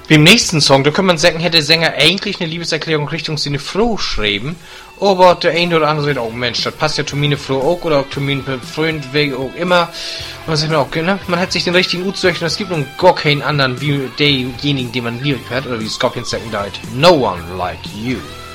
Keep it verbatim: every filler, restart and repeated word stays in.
Beim nächsten Song, da kann man sagen, hätte der Sänger eigentlich eine Liebeserklärung Richtung seine Frau schreiben, aber der eine oder andere sagt, oh Mensch, das passt ja zu meine Frau auch, oder auch zu meinem Freund, wegen auch immer. Und dann sagt man auch, ne, man hat sich den richtigen ausgesucht und es gibt nun gar keinen anderen wie derjenigen, den man liebt hat, oder wie Scorpions sagen, no one like you.